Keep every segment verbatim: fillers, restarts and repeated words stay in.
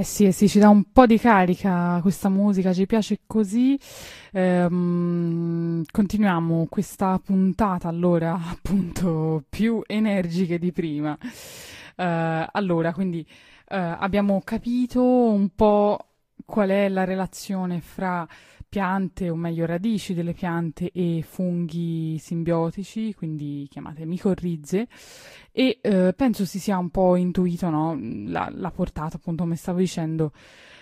Eh sì, eh sì, ci dà un po' di carica questa musica, ci piace così. Ehm, continuiamo questa puntata allora, appunto, più energiche di prima. Eh, allora, quindi eh, abbiamo capito un po' qual è la relazione fra piante, o meglio radici delle piante e funghi simbiotici, quindi chiamate micorrize. E eh, penso si sia un po' intuito, no, la, la portata, appunto, come stavo dicendo,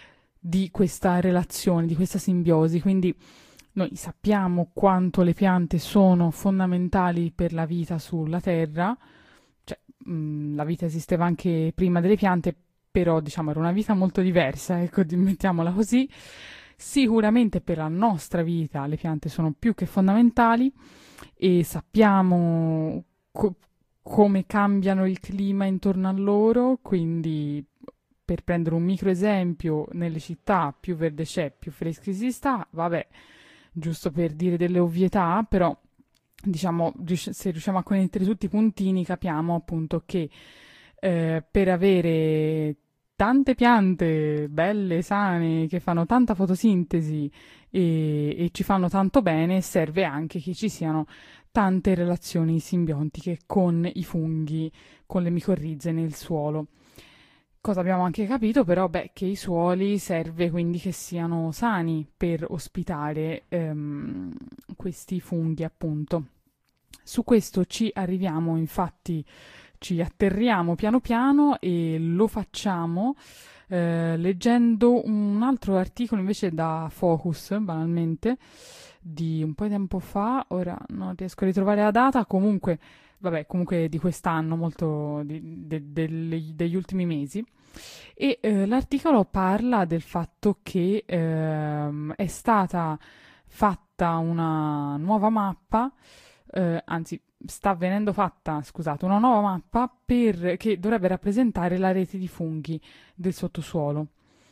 di questa relazione, di questa simbiosi. Quindi noi sappiamo quanto le piante sono fondamentali per la vita sulla Terra, cioè mh, la vita esisteva anche prima delle piante, però diciamo era una vita molto diversa, ecco, di- mettiamola così. Sicuramente per la nostra vita le piante sono più che fondamentali e sappiamo co- come cambiano il clima intorno a loro, quindi per prendere un micro esempio, nelle città più verde c'è, più freschi si sta, vabbè, giusto per dire delle ovvietà, però diciamo, rius- se riusciamo a connettere tutti i puntini, capiamo appunto che eh, per avere tante piante belle, sane, che fanno tanta fotosintesi e, e ci fanno tanto bene, serve anche che ci siano tante relazioni simbiontiche con i funghi, con le micorrize nel suolo. Cosa abbiamo anche capito però, beh, che i suoli serve quindi che siano sani per ospitare ehm, questi funghi, appunto. Su questo ci arriviamo, infatti, ci atterriamo piano piano e lo facciamo eh, leggendo un altro articolo invece da Focus, banalmente, di un po' di tempo fa, ora non riesco a ritrovare la data, comunque, vabbè, comunque di quest'anno, molto di- de- delle- degli ultimi mesi. E eh, l'articolo parla del fatto che ehm, è stata fatta una nuova mappa, eh, anzi sta venendo fatta, scusate, una nuova mappa per- che dovrebbe rappresentare la rete di funghi del sottosuolo.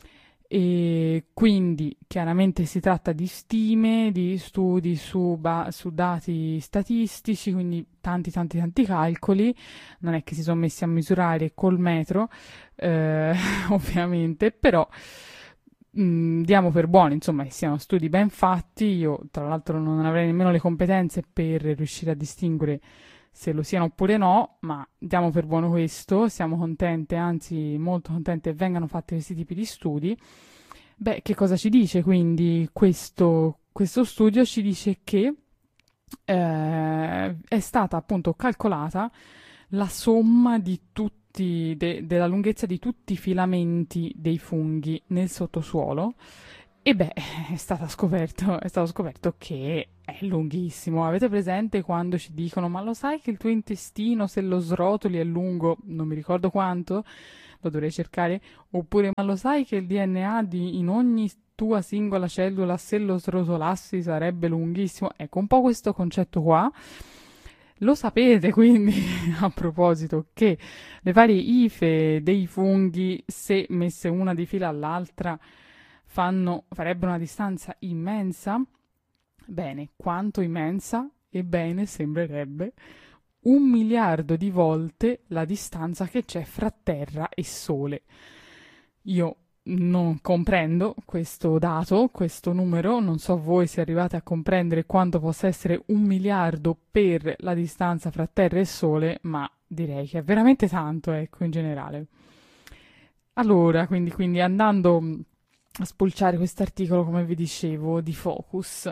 E quindi chiaramente si tratta di stime, di studi su, ba- su dati statistici, quindi tanti tanti tanti calcoli, non è che si sono messi a misurare col metro, eh, ovviamente, però mh, diamo per buoni, insomma, che siano studi ben fatti. Io, tra l'altro, non avrei nemmeno le competenze per riuscire a distinguere se lo siano oppure no, ma diamo per buono questo, siamo contenti, anzi molto contenti che vengano fatti questi tipi di studi. Beh, che cosa ci dice quindi questo, questo studio? Ci dice che eh, è stata appunto calcolata la somma di tutti, de- della lunghezza di tutti i filamenti dei funghi nel sottosuolo e beh, è stata scoperto, è stato scoperto che è lunghissimo. Avete presente quando ci dicono: ma lo sai che il tuo intestino, se lo srotoli, è lungo, non mi ricordo quanto, lo dovrei cercare, oppure ma lo sai che il D N A di, in ogni tua singola cellula, se lo srotolassi, sarebbe lunghissimo? Ecco, un po' questo concetto qua. Lo sapete quindi, a proposito, che le varie ife dei funghi, se messe una di fila all'altra, fanno, farebbero una distanza immensa? Bene, quanto immensa? Ebbene, sembrerebbe un miliardo di volte la distanza che c'è fra Terra e Sole. Io non comprendo questo dato, questo numero, non so voi se arrivate a comprendere quanto possa essere un miliardo per la distanza fra Terra e Sole, ma direi che è veramente tanto, ecco, in generale. Allora, quindi, quindi andando mh, a spulciare quest'articolo, come vi dicevo, di Focus,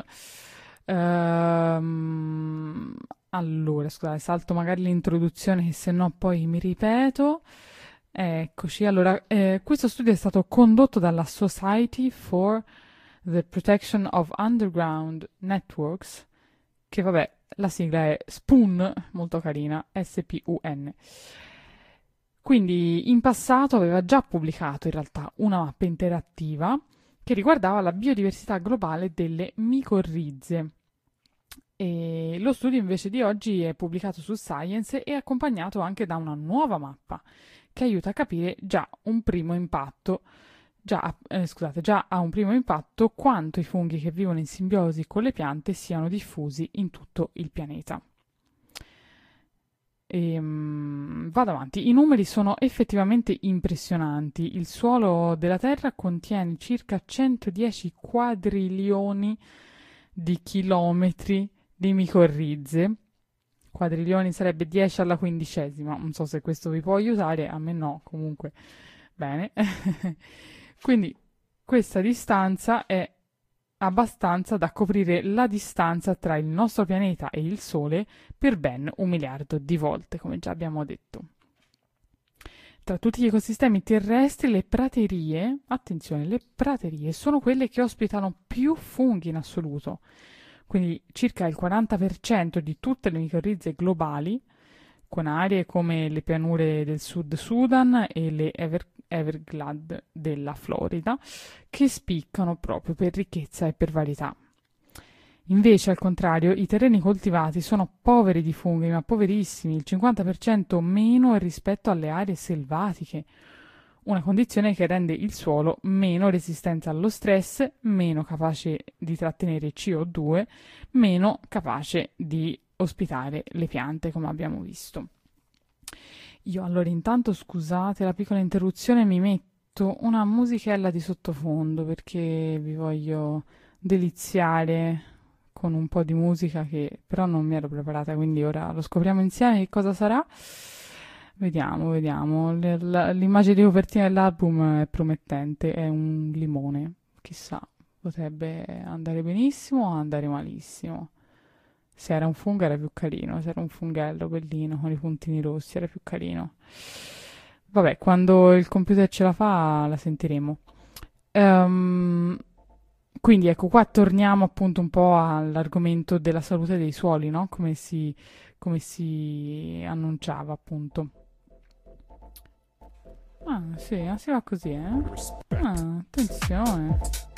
ehm, allora, scusate, salto magari l'introduzione che se no poi mi ripeto. Eccoci, allora, eh, questo studio è stato condotto dalla Society for the Protection of Underground Networks, che vabbè, la sigla è SPUN, molto carina, S P U N. Quindi in passato aveva già pubblicato in realtà una mappa interattiva che riguardava la biodiversità globale delle micorrize. E lo studio invece di oggi è pubblicato su Science e è accompagnato anche da una nuova mappa che aiuta a capire già un primo impatto, già, eh, scusate, già a un primo impatto quanto i funghi che vivono in simbiosi con le piante siano diffusi in tutto il pianeta. E, mm, vado avanti. I numeri sono effettivamente impressionanti. Il suolo della Terra contiene circa centodieci quadrilioni di chilometri di micorrize. Quadrilioni sarebbe dieci alla quindicesima. Non so se questo vi può aiutare, a me no, comunque bene. Quindi questa distanza è abbastanza da coprire la distanza tra il nostro pianeta e il Sole per ben un miliardo di volte, come già abbiamo detto. Tra tutti gli ecosistemi terrestri, le praterie, attenzione, le praterie sono quelle che ospitano più funghi in assoluto, quindi circa il quaranta per cento di tutte le micorrize globali, con aree come le pianure del Sud Sudan e le Ever- Everglades della Florida, che spiccano proprio per ricchezza e per varietà. Invece, al contrario, i terreni coltivati sono poveri di funghi, ma poverissimi, il cinquanta per cento meno rispetto alle aree selvatiche, una condizione che rende il suolo meno resistente allo stress, meno capace di trattenere C O due, meno capace di ospitare le piante, come abbiamo visto. Io allora intanto, scusate la piccola interruzione, mi metto una musichella di sottofondo perché vi voglio deliziare con un po' di musica che però non mi ero preparata, quindi ora lo scopriamo insieme che cosa sarà. Vediamo, vediamo. L- la- l'immagine di copertina dell'album è promettente, è un limone, chissà, potrebbe andare benissimo o andare malissimo. Se era un fungo era più carino, se era un funghello bellino con i puntini rossi era più carino. Vabbè, quando il computer ce la fa la sentiremo. Ehm, quindi ecco, qua torniamo appunto un po' all'argomento della salute dei suoli, no? Come si, come si annunciava appunto. Ah, sì, ah, si va così, eh? Ah, attenzione.